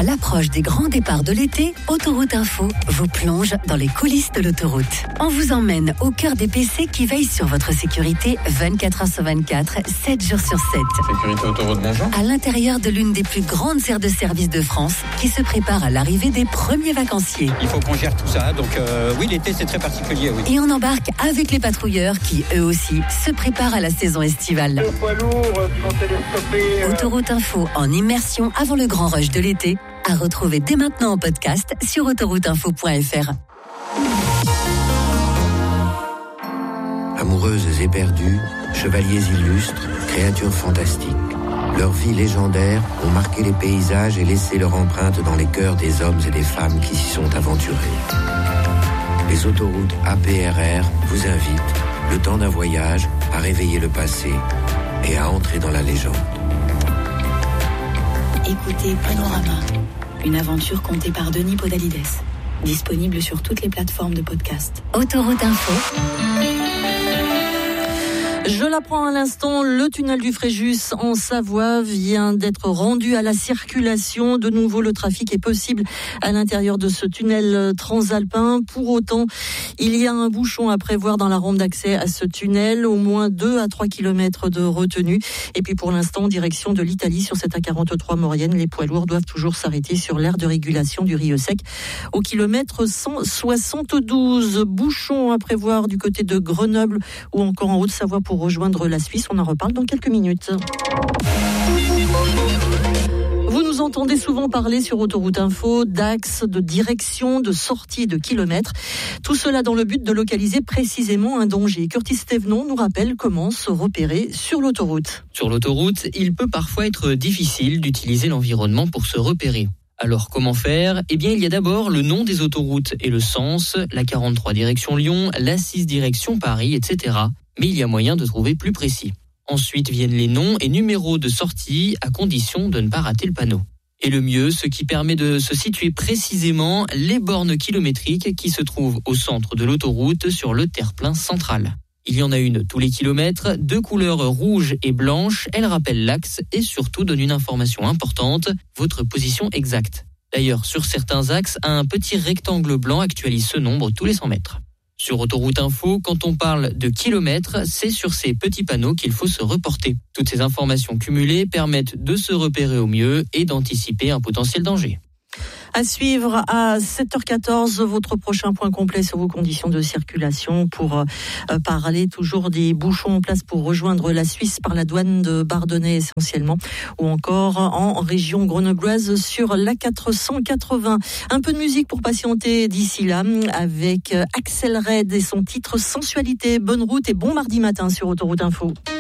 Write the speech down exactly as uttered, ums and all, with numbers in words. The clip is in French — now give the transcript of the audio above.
À l'approche des grands départs de l'été, Autoroute Info vous plonge dans les coulisses de l'autoroute. On vous emmène au cœur des P C qui veillent sur votre sécurité vingt-quatre heures sur vingt-quatre, sept jours sur sept. Sécurité Autoroute, bonjour. À l'intérieur de l'une des plus grandes aires de service de France qui se prépare à l'arrivée des premiers vacanciers. Il faut qu'on gère tout ça, donc euh, oui, l'été c'est très particulier, oui. Et on embarque avec les patrouilleurs qui, eux aussi, se préparent à la saison estivale. Le poids lourd qui vont télescoper. Euh... Autoroute Info en immersion avant le grand rush de l'été, à retrouver dès maintenant en podcast sur autoroute info point f r. Amoureuses éperdues, chevaliers illustres, créatures fantastiques. Leurs vies légendaires ont marqué les paysages et laissé leur empreinte dans les cœurs des hommes et des femmes qui s'y sont aventurés. Les autoroutes A P R R vous invitent, le temps d'un voyage, à réveiller le passé et à entrer dans la légende. Écoutez Panorama, une aventure contée par Denis Podalides. Disponible sur toutes les plateformes de podcast. Autoroute Info. Je l'apprends à l'instant, le tunnel du Fréjus en Savoie vient d'être rendu à la circulation. De nouveau, le trafic est possible à l'intérieur de ce tunnel transalpin. Pour autant, il y a un bouchon à prévoir dans la rampe d'accès à ce tunnel, au moins deux à trois kilomètres de retenue. Et puis pour l'instant, direction de l'Italie sur cette A quarante-trois Maurienne, les poids lourds doivent toujours s'arrêter sur l'aire de régulation du Rieux Sec au kilomètre cent soixante-douze. Bouchon à prévoir du côté de Grenoble ou encore en Haute-Savoie pour rejoindre la Suisse. On en reparle dans quelques minutes. Vous nous entendez souvent parler sur Autoroute Info d'axes, de direction, de sortie, de kilomètres. Tout cela dans le but de localiser précisément un danger. Curtis Thévenon nous rappelle comment se repérer sur l'autoroute. Sur l'autoroute, il peut parfois être difficile d'utiliser l'environnement pour se repérer. Alors comment faire ? Eh bien, il y a d'abord le nom des autoroutes et le sens, la quarante-trois direction Lyon, la six direction Paris, et cetera. Mais il y a moyen de trouver plus précis. Ensuite viennent les noms et numéros de sortie à condition de ne pas rater le panneau. Et le mieux, ce qui permet de se situer précisément, les bornes kilométriques qui se trouvent au centre de l'autoroute sur le terre-plein central. Il y en a une tous les kilomètres, de couleur rouge et blanche, elle rappelle l'axe et surtout donne une information importante, votre position exacte. D'ailleurs, sur certains axes, un petit rectangle blanc actualise ce nombre tous les cent mètres. Sur Autoroute Info, quand on parle de kilomètres, c'est sur ces petits panneaux qu'il faut se reporter. Toutes ces informations cumulées permettent de se repérer au mieux et d'anticiper un potentiel danger. À suivre à sept heures quatorze, votre prochain point complet sur vos conditions de circulation pour euh, parler toujours des bouchons en place pour rejoindre la Suisse par la douane de Bardonnay essentiellement, ou encore en région grenobloise sur l'A quatre cent quatre-vingts. Un peu de musique pour patienter d'ici là avec Axel Red et son titre Sensualité. Bonne route et bon mardi matin sur Autoroute Info.